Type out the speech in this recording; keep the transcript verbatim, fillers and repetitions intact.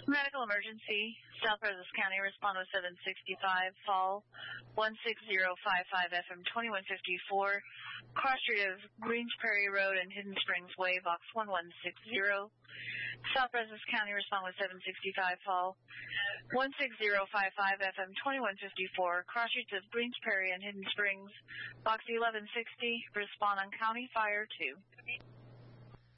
Medical emergency, South Brazos County, respond with seven sixty-five, fall one six zero five five F M twenty-one fifty-four, cross street of Greens Prairie Road and Hidden Springs Way, box one one six zero. South Brazos County, respond with seven sixty-five, fall one six zero five five F M twenty-one fifty-four, cross streets of Greens Prairie and Hidden Springs, box eleven sixty, respond on County Fire two.